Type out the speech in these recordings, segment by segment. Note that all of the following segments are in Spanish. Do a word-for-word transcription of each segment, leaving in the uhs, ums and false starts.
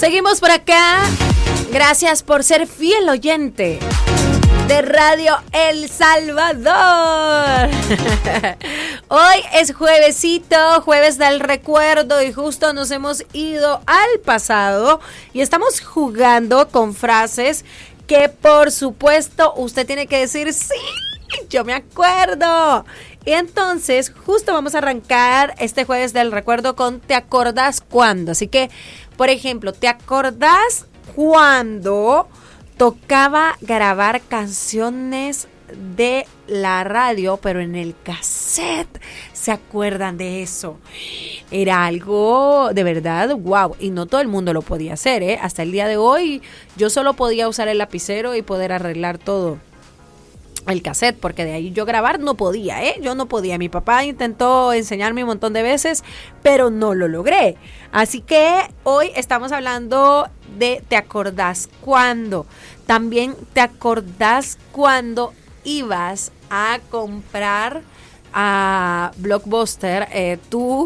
Seguimos por acá. Gracias por ser fiel oyente de Radio El Salvador. Hoy es juevesito, jueves del recuerdo, y justo nos hemos ido al pasado y estamos jugando con frases que por supuesto usted tiene que decir sí, yo me acuerdo. Y entonces justo vamos a arrancar este jueves del recuerdo con ¿te acordás cuándo? Así que, por ejemplo, ¿te acordás cuando tocaba grabar canciones de la radio, pero en el cassette? ¿Se acuerdan de eso? Era algo de verdad, wow, y no todo el mundo lo podía hacer, ¿eh? Hasta el día de hoy yo solo podía usar el lapicero y poder arreglar todo el cassette, porque de ahí yo grabar no podía, ¿eh? Yo no podía. Mi papá intentó enseñarme un montón de veces, pero no lo logré. Así que hoy estamos hablando de ¿te acordás cuándo? También ¿te acordás cuando ibas a comprar a Blockbuster eh, tú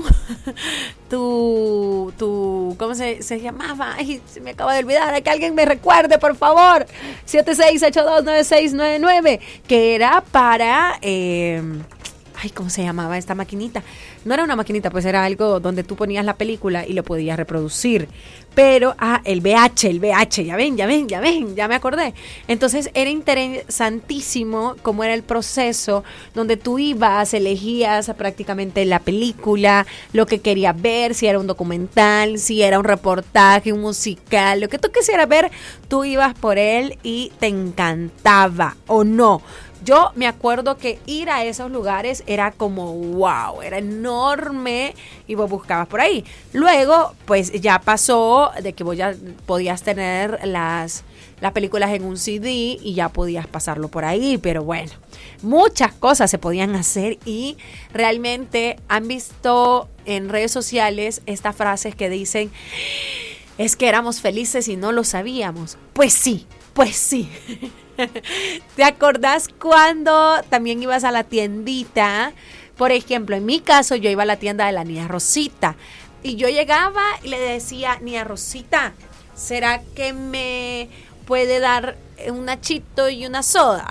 tu, tu, ¿cómo se, se llamaba? Ay, se me acaba de olvidar, que alguien me recuerde, por favor. siete seis ocho dos nueve seis nueve nueve, que era para, eh, ay, ¿cómo se llamaba esta maquinita? No era una maquinita, pues era algo donde tú ponías la película y lo podías reproducir. Pero, ah, el V H, el V H, ya ven, ya ven, ya ven, ya me acordé. Entonces era interesantísimo cómo era el proceso, donde tú ibas, elegías prácticamente la película, lo que querías ver, si era un documental, si era un reportaje, un musical, lo que tú quisieras ver, tú ibas por él y te encantaba, ¿o no? Yo me acuerdo que ir a esos lugares era como wow, era enorme y vos buscabas por ahí. Luego, pues ya pasó de que vos ya podías tener las, las películas en un C D y ya podías pasarlo por ahí. Pero bueno, muchas cosas se podían hacer y realmente han visto en redes sociales estas frases que dicen, es que éramos felices y no lo sabíamos. Pues sí, pues sí. ¿Te acordás cuando también ibas a la tiendita? Por ejemplo, en mi caso, yo iba a la tienda de la Niña Rosita y yo llegaba y le decía, Niña Rosita, ¿será que me puede dar un nachito y una soda?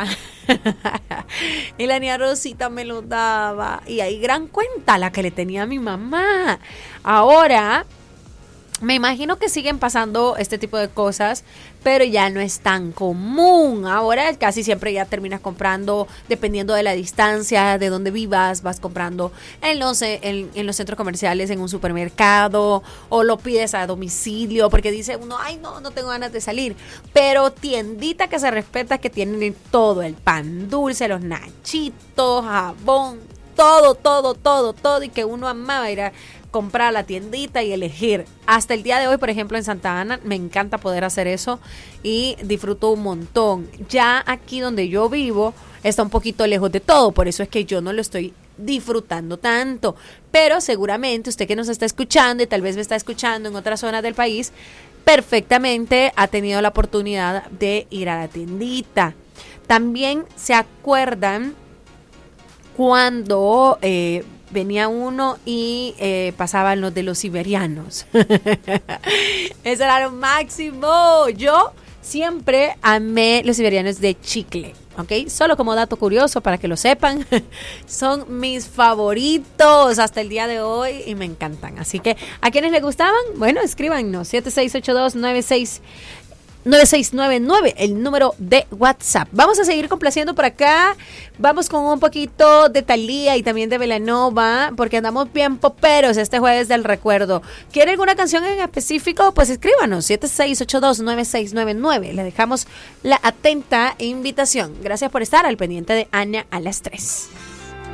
Y la Niña Rosita me lo daba y ahí gran cuenta la que le tenía a mi mamá. Ahora me imagino que siguen pasando este tipo de cosas, pero ya no es tan común. Ahora casi siempre ya terminas comprando, dependiendo de la distancia, de donde vivas, vas comprando en los, en, en los centros comerciales, en un supermercado, o lo pides a domicilio, porque dice uno, ay no, no tengo ganas de salir. Pero tiendita que se respeta, que tienen todo, el pan dulce, los nachitos, jabón, todo, todo, todo, todo, y que uno amaba ir a comprar a la tiendita y elegir. Hasta el día de hoy, por ejemplo, en Santa Ana, me encanta poder hacer eso y disfruto un montón. Ya aquí donde yo vivo está un poquito lejos de todo, por eso es que yo no lo estoy disfrutando tanto. Pero seguramente usted que nos está escuchando y tal vez me está escuchando en otras zonas del país, perfectamente ha tenido la oportunidad de ir a la tiendita. También se acuerdan cuando eh, venía uno y eh, pasaban los de los siberianos. Eso era lo máximo. Yo siempre amé los siberianos de chicle, ¿ok? Solo como dato curioso para que lo sepan, son mis favoritos hasta el día de hoy y me encantan. Así que, ¿a quienes les gustaban? Bueno, escríbanos siete seis ocho dos nueve seis nueve seis nueve nueve, el número de WhatsApp. Vamos a seguir complaciendo por acá. Vamos con un poquito de Thalía y también de Belanova, porque andamos bien poperos este jueves del recuerdo. ¿Quiere alguna canción en específico? Pues escríbanos, siete seis ocho dos nueve seis nueve nueve. Le dejamos la atenta invitación. Gracias por estar al pendiente de Ana a las tres.